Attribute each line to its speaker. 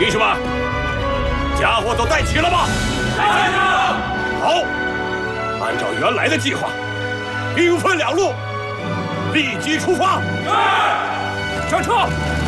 Speaker 1: 弟兄们，家伙都带齐了吗？带齐了。好，按照原来的计划，兵分两路，立即出发。
Speaker 2: 是。上车。